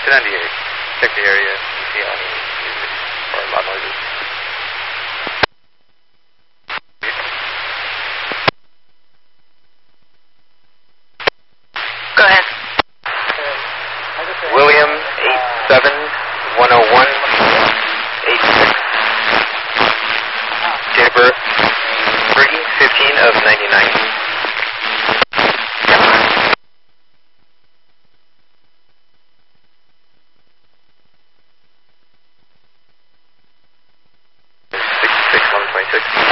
298. Check the area. You see any music or loud noises? Go ahead. William 87-101-86. Date of birth 3/15 of 99. Six 126.